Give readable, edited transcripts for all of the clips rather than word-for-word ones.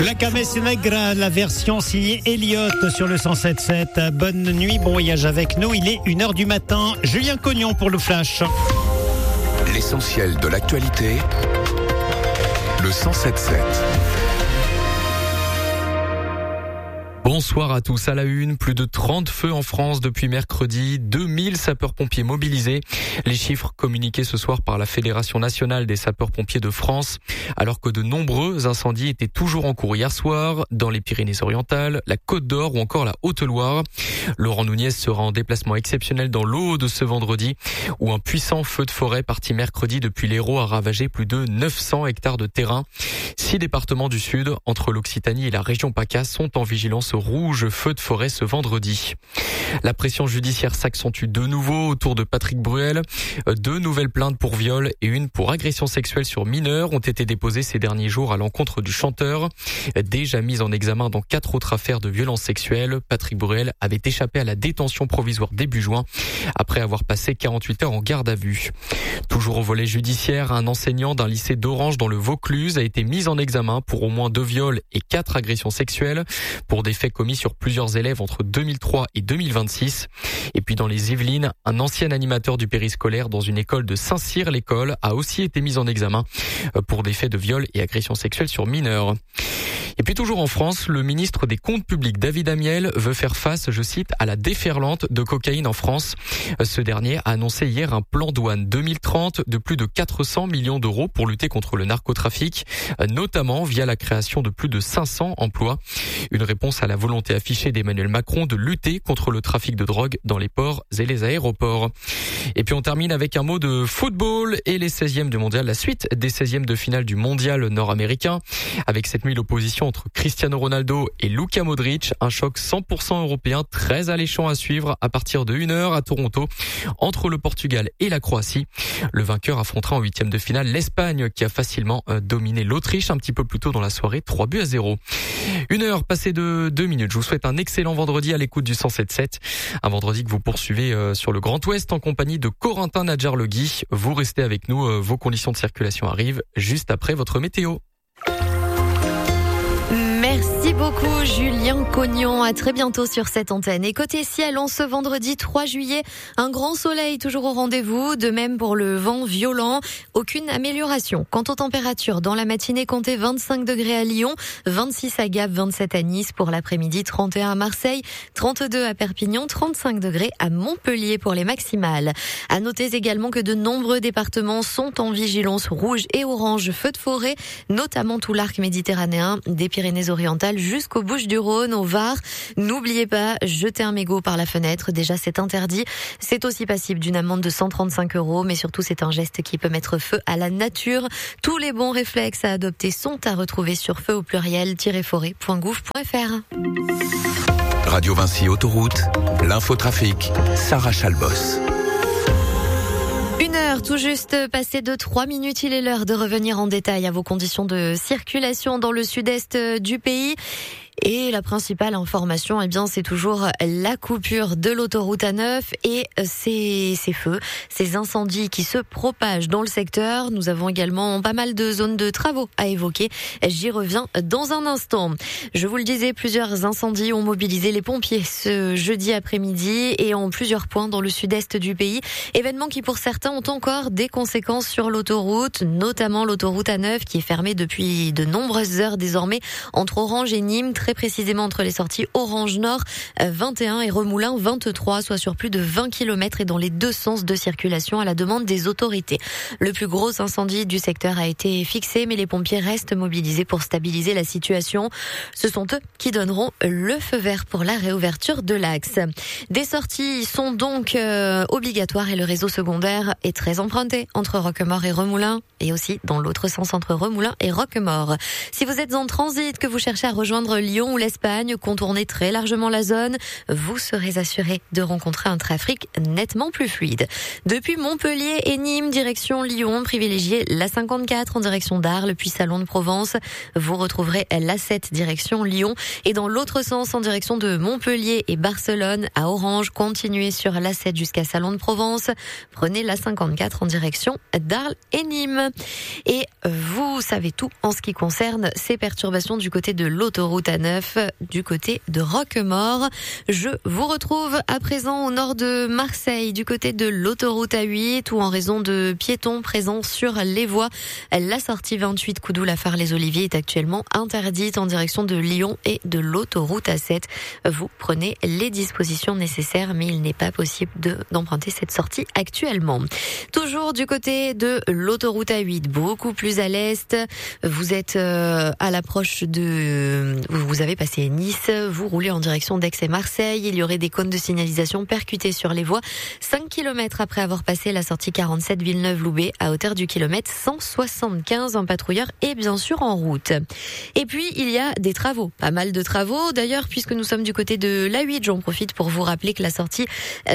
La Camès Negra, la version signée Elliott sur le 107.7. Bonne nuit, bon voyage avec nous. Il est 1h du matin. Julien Cognon pour le Flash. L'essentiel de l'actualité, le 107.7. Bonsoir à tous. À la une, plus de 30 feux en France depuis mercredi, 2000 sapeurs-pompiers mobilisés. Les chiffres communiqués ce soir par la Fédération nationale des sapeurs-pompiers de France, alors que de nombreux incendies étaient toujours en cours hier soir dans les Pyrénées-Orientales, la Côte d'Or ou encore la Haute-Loire. Laurent Nunez sera en déplacement exceptionnel dans l'Aude ce vendredi, où un puissant feu de forêt parti mercredi depuis l'Hérault a ravagé plus de 900 hectares de terrain. 6 départements du Sud, entre l'Occitanie et la région PACA, sont en vigilance rouge feu de forêt ce vendredi. La pression judiciaire s'accentue de nouveau autour de Patrick Bruel. 2 nouvelles plaintes pour viol et une pour agression sexuelle sur mineurs ont été déposées ces derniers jours à l'encontre du chanteur. Déjà mis en examen dans 4 autres affaires de violences sexuelles, Patrick Bruel avait échappé à la détention provisoire début juin après avoir passé 48 heures en garde à vue. Toujours au volet judiciaire, un enseignant d'un lycée d'Orange dans le Vaucluse a été mis en examen pour au moins 2 viols et 4 agressions sexuelles pour des faits commis sur plusieurs élèves entre 2003 et 2026. Et puis dans les Yvelines, un ancien animateur du périscolaire dans une école de Saint-Cyr-l'École a aussi été mis en examen pour des faits de viol et agressions sexuelles sur mineurs. Et puis toujours en France, le ministre des Comptes publics David Amiel veut faire face, je cite, à la déferlante de cocaïne en France. Ce dernier a annoncé hier un plan douane 2030 de plus de 400 millions d'euros pour lutter contre le narcotrafic, notamment via la création de plus de 500 emplois. Une réponse à la volonté affichée d'Emmanuel Macron de lutter contre le trafic de drogue dans les ports et les aéroports. Et puis on termine avec un mot de football et les 16e du mondial, la suite des 16e de finale du mondial nord-américain. Avec cette nuit l'opposition entre Cristiano Ronaldo et Luka Modric, un choc 100% européen très alléchant à suivre à partir de 1h à Toronto entre le Portugal et la Croatie. Le vainqueur affrontera en 8e de finale l'Espagne qui a facilement dominé l'Autriche un petit peu plus tôt dans la soirée, 3-0. 1h passée de 2 minutes. Je vous souhaite un excellent vendredi à l'écoute du 107.7. Un vendredi que vous poursuivez sur le Grand Ouest en compagnie de Corentin Nadjar-Legui. Vous restez avec nous, vos conditions de circulation arrivent juste après votre météo. Merci beaucoup Julien Cognon, à très bientôt sur cette antenne. Et côté ciel, en ce vendredi 3 juillet, un grand soleil toujours au rendez-vous, de même pour le vent violent, aucune amélioration. Quant aux températures, dans la matinée, comptez 25 degrés à Lyon, 26 à Gap, 27 à Nice pour l'après-midi, 31 à Marseille, 32 à Perpignan, 35 degrés à Montpellier pour les maximales. À noter également que de nombreux départements sont en vigilance rouge et orange feu de forêt, notamment tout l'arc méditerranéen, des Pyrénées-Orientales jusqu'aux Bouches-du-Rhône, au Var. N'oubliez pas, jeter un mégot par la fenêtre, déjà c'est interdit. C'est aussi passible d'une amende de 135 €, mais surtout c'est un geste qui peut mettre feu à la nature. Tous les bons réflexes à adopter sont à retrouver sur feu au pluriel-forêt.gouv.fr. Radio Vinci Autoroute, l'infotrafic, Sarah Chalbos. 1h tout juste passé de 3 minutes, il est l'heure de revenir en détail à vos conditions de circulation dans le sud-est du pays. Et la principale information, eh bien, c'est toujours la coupure de l'autoroute A9 et ces feux, ces incendies qui se propagent dans le secteur. Nous avons également pas mal de zones de travaux à évoquer. J'y reviens dans un instant. Je vous le disais, plusieurs incendies ont mobilisé les pompiers ce jeudi après-midi et en plusieurs points dans le sud-est du pays. Événements qui, pour certains, ont encore des conséquences sur l'autoroute, notamment l'autoroute A9 qui est fermée depuis de nombreuses heures désormais entre Orange et Nîmes, très précisément entre les sorties Orange Nord 21 et Remoulins 23, soit sur plus de 20 km et dans les deux sens de circulation à la demande des autorités. Le plus gros incendie du secteur a été fixé, mais les pompiers restent mobilisés pour stabiliser la situation. Ce sont eux qui donneront le feu vert pour la réouverture de l'axe. Des sorties sont donc obligatoires et le réseau secondaire est très emprunté entre Roquemaure et Remoulins et aussi dans l'autre sens entre Remoulins et Roquemaure. Si vous êtes en transit, que vous cherchez à rejoindre Lyon, Lyon ou l'Espagne, contournez très largement la zone. Vous serez assuré de rencontrer un trafic nettement plus fluide. Depuis Montpellier et Nîmes, direction Lyon, privilégiez l'A54 en direction d'Arles, puis Salon de Provence. Vous retrouverez l'A7 direction Lyon. Et dans l'autre sens, en direction de Montpellier et Barcelone, à Orange, continuez sur l'A7 jusqu'à Salon de Provence. Prenez l'A54 en direction d'Arles et Nîmes. Et vous savez tout en ce qui concerne ces perturbations du côté de l'autoroute A9, du côté de Roquemaure. Je vous retrouve à présent au nord de Marseille, du côté de l'autoroute A8, où en raison de piétons présents sur les voies, la sortie 28 Coudoul-Lafare-les-Oliviers est actuellement interdite en direction de Lyon et de l'autoroute A7. Vous prenez les dispositions nécessaires, mais il n'est pas possible d'emprunter cette sortie actuellement. Toujours du côté de l'autoroute A8, beaucoup plus à l'est. Vous êtes à l'approche vous avez passé Nice, vous roulez en direction d'Aix et Marseille. Il y aurait des cônes de signalisation percutés sur les voies 5 km après avoir passé la sortie 47 Villeneuve-Loubet à hauteur du kilomètre 175 en patrouilleur et bien sûr en route. Et puis il y a des travaux, pas mal de travaux d'ailleurs, puisque nous sommes du côté de l'A8. J'en profite pour vous rappeler que la sortie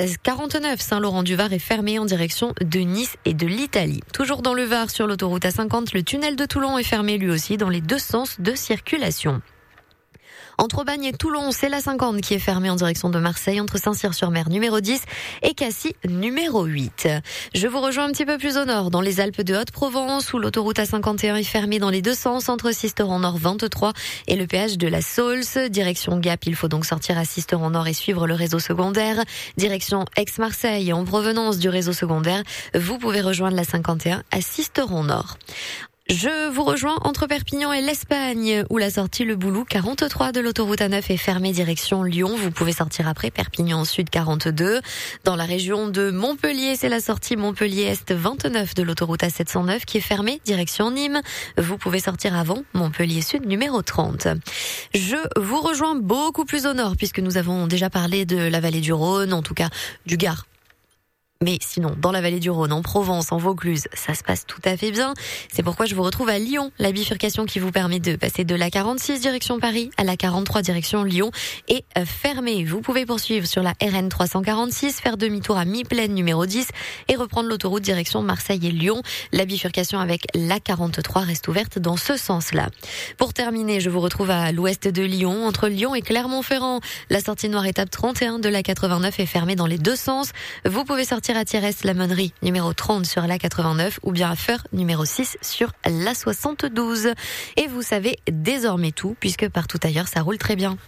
49 Saint-Laurent-du-Var est fermée en direction de Nice et de l'Italie. Toujours dans le Var, sur l'autoroute A50, le tunnel de Toulon est fermé lui aussi dans les deux sens de circulation. Entre Aubagne et Toulon, c'est la 50 qui est fermée en direction de Marseille, entre Saint-Cyr-sur-Mer numéro 10 et Cassis numéro 8. Je vous rejoins un petit peu plus au nord, dans les Alpes de Haute-Provence, où l'autoroute A51 est fermée dans les deux sens, entre Sisteron Nord 23 et le péage de la Saulce. Direction Gap, il faut donc sortir à Sisteron Nord et suivre le réseau secondaire. Direction Aix-Marseille, en provenance du réseau secondaire, vous pouvez rejoindre la 51 à Sisteron Nord. Je vous rejoins entre Perpignan et l'Espagne, où la sortie Le Boulou 43 de l'autoroute A9 est fermée direction Lyon. Vous pouvez sortir après Perpignan Sud 42. Dans la région de Montpellier, c'est la sortie Montpellier-Est 29 de l'autoroute A709 qui est fermée direction Nîmes. Vous pouvez sortir avant Montpellier Sud numéro 30. Je vous rejoins beaucoup plus au nord, puisque nous avons déjà parlé de la vallée du Rhône, en tout cas du Gard. Mais sinon, dans la vallée du Rhône, en Provence, en Vaucluse, ça se passe tout à fait bien. C'est pourquoi je vous retrouve à Lyon, la bifurcation qui vous permet de passer de la 46 direction Paris à la 43 direction Lyon est fermée. Vous pouvez poursuivre sur la RN 346, faire demi-tour à mi-plaine numéro 10 et reprendre l'autoroute direction Marseille et Lyon. La bifurcation avec la 43 reste ouverte dans ce sens-là. Pour terminer, je vous retrouve à l'ouest de Lyon, entre Lyon et Clermont-Ferrand. La sortie noire étape 31 de la 89 est fermée dans les deux sens. Vous pouvez sortir à Thierès-la Monnerie, numéro 30 sur la 89, ou bien à Feur, numéro 6 sur la 72. Et vous savez désormais tout, puisque partout ailleurs, ça roule très bien.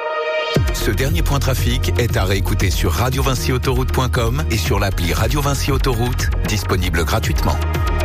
Ce dernier point trafic est à réécouter sur radiovincyautoroute.com et sur l'appli Radio Vinci Autoroute, disponible gratuitement.